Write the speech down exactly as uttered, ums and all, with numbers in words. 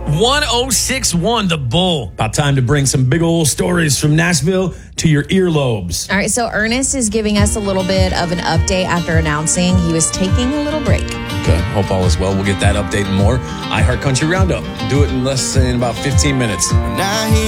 one oh six point one, The Bull. About time to bring some big old stories from Nashville to your earlobes. All right, so Ernest is giving us a little bit of an update after announcing he was taking a little break. Okay, hope all is well. We'll get that update and more. iHeart Country Roundup. Do it in less than about fifteen minutes. Now he